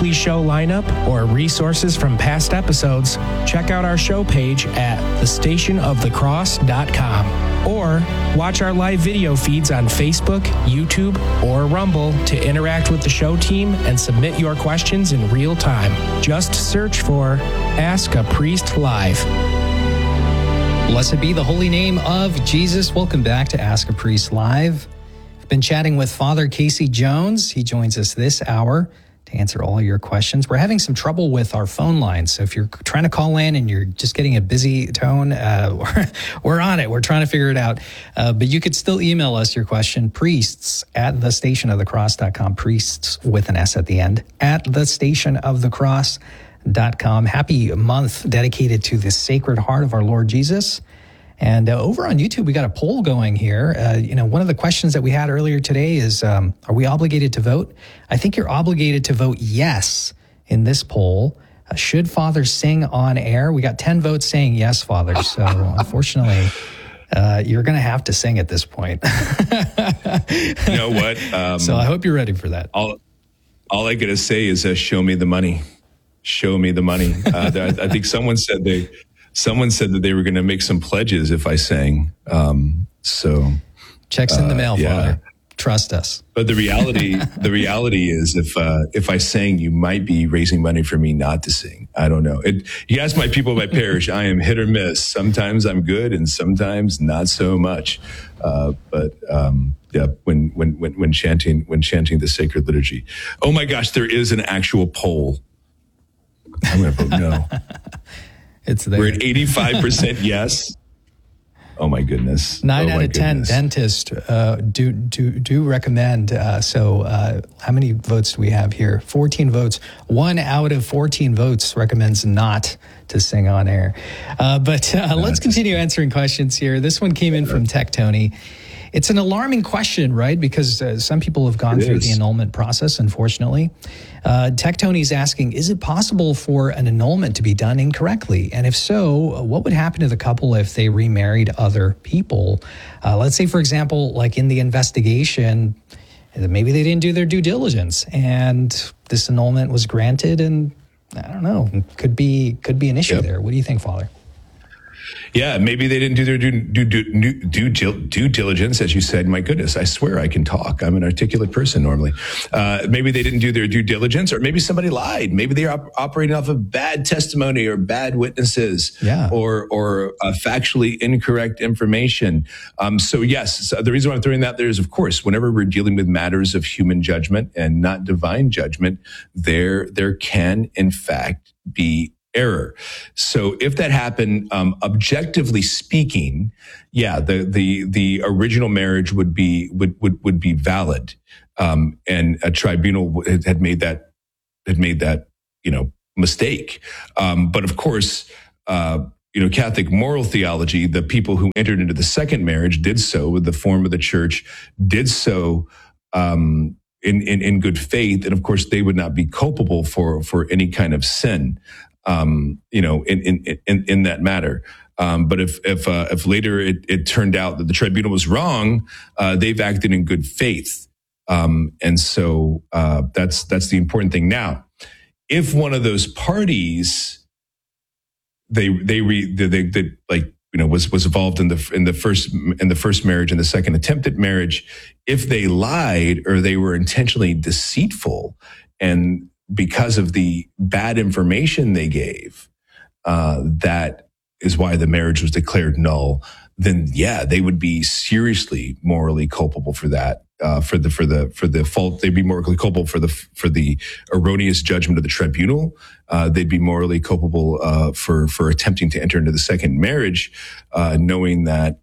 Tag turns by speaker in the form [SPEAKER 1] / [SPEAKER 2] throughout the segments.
[SPEAKER 1] weekly show lineup or resources from past episodes, check out our show page at thestationofthecross.com or watch our live video feeds on Facebook, YouTube, or Rumble to interact with the show team and submit your questions in real time. Just search for Ask a Priest Live.
[SPEAKER 2] Blessed be the holy name of Jesus. Welcome back to Ask a Priest Live. I've been chatting with Father Casey Jones. He joins us this hour to answer all your questions. We're having some trouble with our phone lines, so if you're trying to call in and you're just getting a busy tone, we're on it. We're trying to figure it out. But you could still email us your question, priests@thestationofthecross.com, priests with an S at the end, @thestationofthecross.com. Happy month dedicated to the Sacred Heart of our Lord Jesus. And over on YouTube, we got a poll going here. One of the questions that we had earlier today is, are we obligated to vote? I think you're obligated to vote yes in this poll. Should fathers sing on air? We got 10 votes saying yes, Father. So unfortunately, you're going to have to sing at this point.
[SPEAKER 3] You know what?
[SPEAKER 2] So I hope you're ready for that.
[SPEAKER 3] All I got to say is, show me the money. Show me the money. I think someone said that they were going to make some pledges if I sang. So
[SPEAKER 2] checks in the mail, Father. Trust us.
[SPEAKER 3] But the reality is, if I sang, you might be raising money for me not to sing. I don't know. You ask my people of my parish, I am hit or miss. Sometimes I'm good, and sometimes not so much. When chanting the sacred liturgy. Oh my gosh, there is an actual poll. I'm going to vote no.
[SPEAKER 2] It's there.
[SPEAKER 3] We're at 85% yes. Oh my goodness.
[SPEAKER 2] 9 out of 10 dentists do recommend. So how many votes do we have here? 14 votes. 1 out of 14 votes recommends not to sing on air. But let's continue answering questions here. This one came in from Tech Tony. It's an alarming question, right? Because some people have gone through the annulment process, unfortunately. Tech Tony's asking, is it possible for an annulment to be done incorrectly? And if so, what would happen to the couple if they remarried other people? Let's say, for example, like in the investigation, maybe they didn't do their due diligence and this annulment was granted, and I don't know, could be an issue there. What do you think, Father?
[SPEAKER 3] Yeah, maybe they didn't do their due diligence, as you said. My goodness, I swear I can talk. I'm an articulate person normally. Maybe they didn't do their due diligence, or maybe somebody lied. Maybe they're operating off of bad testimony or bad witnesses, or factually incorrect information. So the reason why I'm throwing that there is, of course, whenever we're dealing with matters of human judgment and not divine judgment, there can in fact be error. So if that happened, objectively speaking, the original marriage would be valid, and a tribunal had made that mistake. But of course, Catholic moral theology, the people who entered into the second marriage did so with the form of the church, did so in good faith, and of course they would not be culpable for any kind of sin. In that matter. But if later it turned out that the tribunal was wrong, they've acted in good faith. And so that's the important thing. Now, if one of those parties was involved in the first marriage and the second attempt at marriage, if they lied or they were intentionally deceitful, and because of the bad information they gave, that is why the marriage was declared null, then they would be seriously morally culpable for that. For the fault, they'd be morally culpable for the erroneous judgment of the tribunal. They'd be morally culpable for attempting to enter into the second marriage, knowing that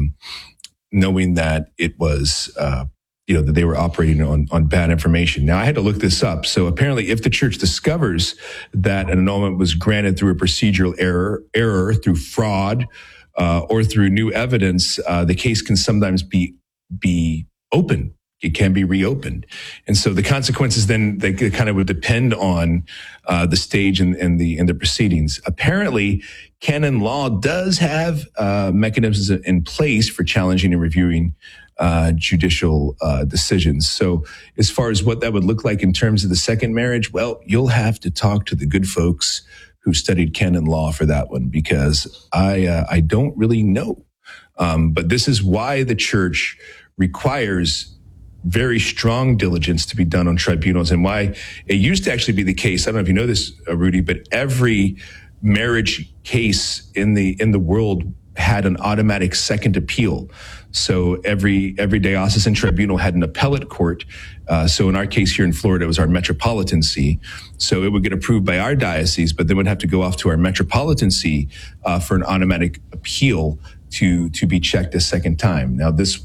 [SPEAKER 3] it was that they were operating on bad information. Now, I had to look this up. So apparently, if the church discovers that an annulment was granted through a procedural error through fraud, or through new evidence, the case can sometimes be open it can be reopened. And so the consequences then, they kind of would depend on the stage and the proceedings. Apparently, canon law does have mechanisms in place for challenging and reviewing judicial decisions. So as far as what that would look like in terms of the second marriage, well, you'll have to talk to the good folks who studied canon law for that one, because I don't really know. But this is why the church requires very strong diligence to be done on tribunals, and why it used to actually be the case. I don't know if you know this, Rudy, but every marriage case in the world had an automatic second appeal. So every diocesan tribunal had an appellate court. So in our case here in Florida, it was our metropolitan see. So it would get approved by our diocese, but then would have to go off to our metropolitan see for an automatic appeal to be checked a second time. Now this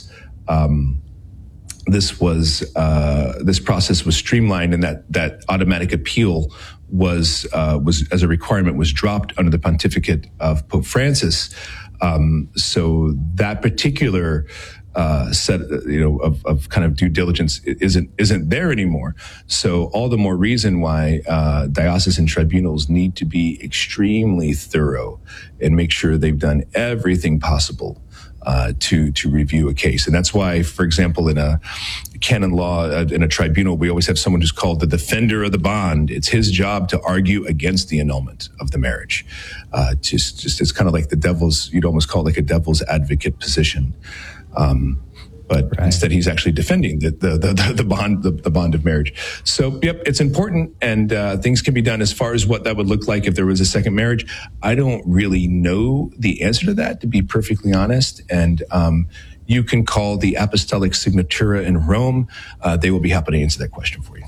[SPEAKER 3] process was streamlined, and that automatic appeal was as a requirement was dropped under the pontificate of Pope Francis. So that particular set, of kind of due diligence isn't there anymore. So all the more reason why diocesan tribunals need to be extremely thorough and make sure they've done everything possible to review a case. And that's why, for example, in a canon law, in a tribunal, we always have someone who's called the defender of the bond. It's his job to argue against the annulment of the marriage. Just it's kind of like you'd almost call it like a devil's advocate position. But right. Instead, he's actually defending the bond of marriage. So, yep, it's important, and things can be done. As far as what that would look like if there was a second marriage, I don't really know the answer to that, to be perfectly honest. And you can call the Apostolic Signatura in Rome. They will be happy to answer that question for you.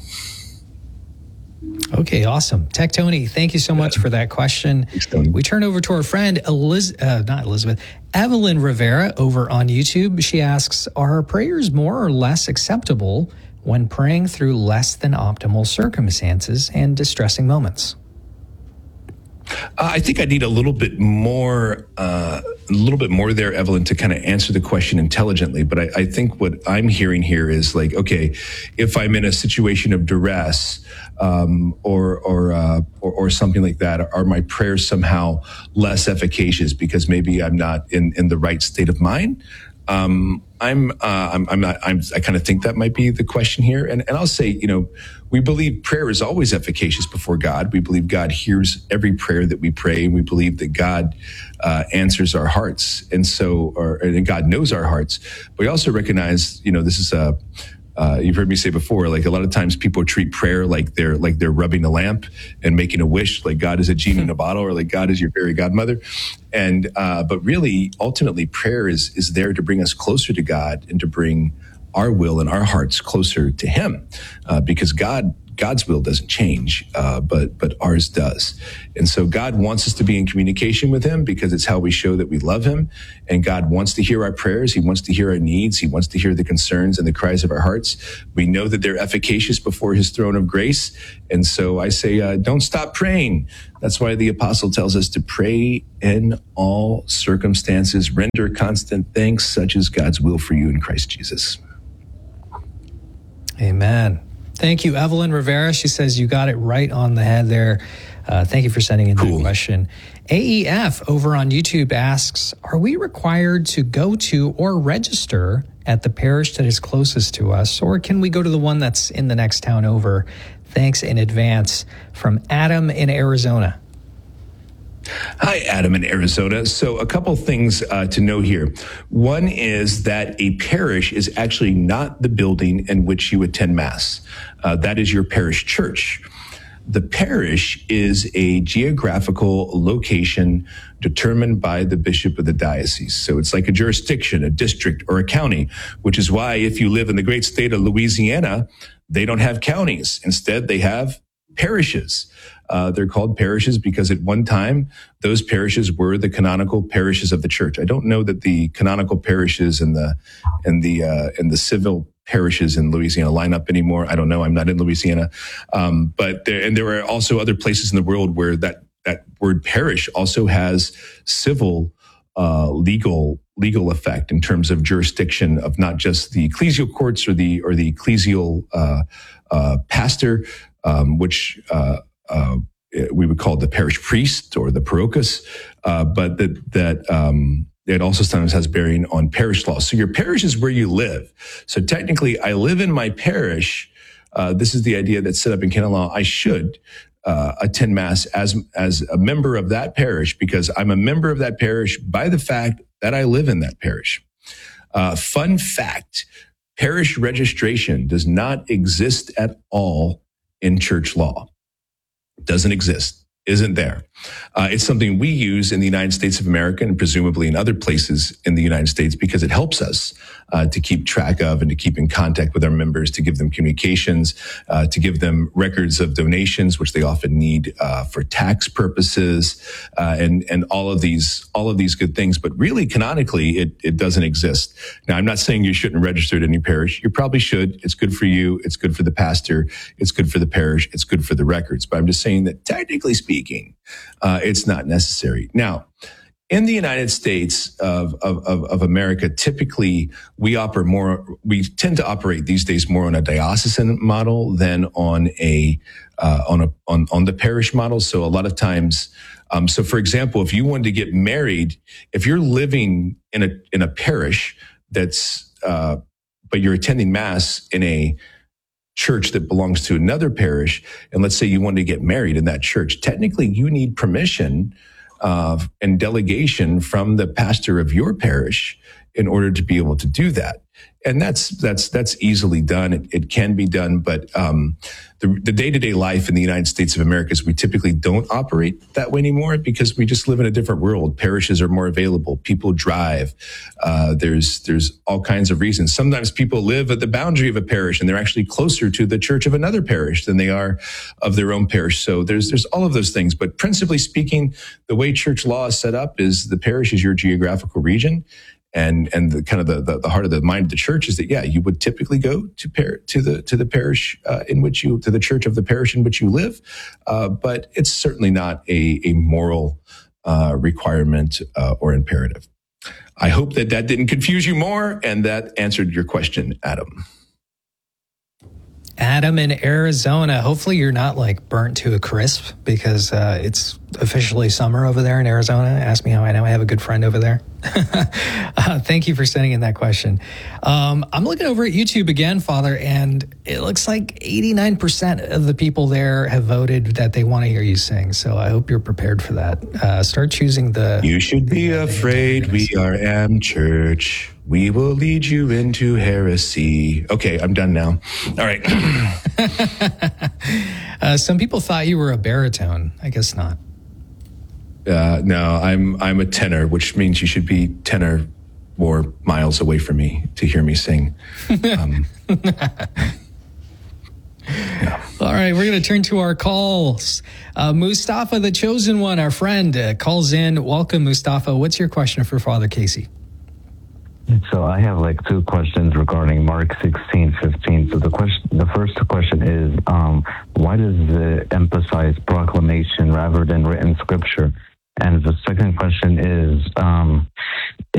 [SPEAKER 2] Okay, awesome. Tech Tony, thank you so much for that question. Thanks, we turn over to our friend, Evelyn Rivera over on YouTube. She asks, are prayers more or less acceptable when praying through less than optimal circumstances and distressing moments?
[SPEAKER 3] I think I need a little bit more there, Evelyn, to kind of answer the question intelligently. But I think what I'm hearing here is like, okay, if I'm in a situation of duress, or something like that, are my prayers somehow less efficacious because maybe I'm not in the right state of mind? I kind of think that might be the question here. And I'll say, we believe prayer is always efficacious before God. We believe God hears every prayer that we pray. And we believe that God answers our hearts. And God knows our hearts. But we also recognize, this is you've heard me say before, like a lot of times people treat prayer like they're rubbing a lamp and making a wish, like God is a genie in a bottle, or like God is your fairy godmother. And but really, ultimately, prayer is there to bring us closer to God and to bring our will and our hearts closer to Him, because God's will doesn't change, but ours does. And so God wants us to be in communication with Him because it's how we show that we love Him. And God wants to hear our prayers. He wants to hear our needs. He wants to hear the concerns and the cries of our hearts. We know that they're efficacious before His throne of grace. And so I say, don't stop praying. That's why the apostle tells us to pray in all circumstances, render constant thanks, such as God's will for you in Christ Jesus.
[SPEAKER 2] Amen. Thank you, Evelyn Rivera. She says you got it right on the head there. Thank you for sending in the question. AEF over on YouTube asks, are we required to go to or register at the parish that is closest to us, or can we go to the one that's in the next town over? Thanks in advance. From Adam in Arizona.
[SPEAKER 3] Hi, Adam in Arizona. So a couple things to know here. One is that a parish is actually not the building in which you attend Mass. That is your parish church. The parish is a geographical location determined by the bishop of the diocese. So it's like a jurisdiction, a district, or a county, which is why if you live in the great state of Louisiana, they don't have counties. Instead, they have parishes. They're called parishes because at one time, those parishes were the canonical parishes of the church. I don't know that the canonical parishes and the civil parishes in Louisiana line up anymore. I don't know. I'm not in Louisiana. But there are also other places in the world where that word parish also has civil legal effect in terms of jurisdiction of not just the ecclesial courts or the ecclesial pastor, which we would call the parish priest or the parochus, but that it also sometimes has bearing on parish law. So your parish is where you live. So technically, I live in my parish. This is the idea that's set up in canon law. I should attend Mass as a member of that parish because I'm a member of that parish by the fact that I live in that parish. Fun fact, parish registration does not exist at all in church law. It doesn't exist. Isn't there. It's something we use in the United States of America and presumably in other places in the United States because it helps us to keep track of and to keep in contact with our members, to give them communications, to give them records of donations, which they often need for tax purposes, and all of these good things. But really, canonically, it doesn't exist. Now, I'm not saying you shouldn't register at any parish. You probably should. It's good for you. It's good for the pastor. It's good for the parish. It's good for the records. But I'm just saying that technically speaking, it's not necessary. Now, in the United States of America, typically we tend to operate these days more on a diocesan model than on the parish model. So a lot of times, so for example, if you wanted to get married, if you're living in a parish that's, but you're attending Mass in a church that belongs to another parish, and let's say you wanted to get married in that church, technically you need permission and delegation from the pastor of your parish in order to be able to do that. And that's easily done. It can be done, but the day-to-day life in the United States of America is we typically don't operate that way anymore because we just live in a different world. Parishes are more available. People drive. There's all kinds of reasons. Sometimes people live at the boundary of a parish and they're actually closer to the church of another parish than they are of their own parish. So there's all of those things. But principally speaking, the way church law is set up is the parish is your geographical region. And the kind of the heart of the mind of the church is that, yeah, you would typically go to the parish to the church of the parish in which you live. But it's certainly not a moral requirement or imperative. I hope that didn't confuse you more and that answered your question, Adam.
[SPEAKER 2] Adam in Arizona. Hopefully you're not like burnt to a crisp because it's officially summer over there in Arizona. Ask me how I know. I have a good friend over there. Thank you for sending in that question. I'm looking over at YouTube again, Father, and it looks like 89% of the people there have voted that they want to hear you sing. So I hope you're prepared for that. Start choosing the... You should be afraid we are Am Church. We will lead you into heresy. Okay, I'm done now. All right. Some people thought you were a baritone. I guess not.
[SPEAKER 3] No, I'm a tenor, which means you should be 10 or more miles away from me to hear me sing.
[SPEAKER 2] Yeah. All right, we're going to turn to our calls. Mustafa, the chosen one, our friend, calls in. Welcome, Mustafa. What's your question for Father Casey?
[SPEAKER 4] So I have like two questions regarding Mark 16:15. So the first question is, why does it emphasize proclamation rather than written scripture? And the second question is,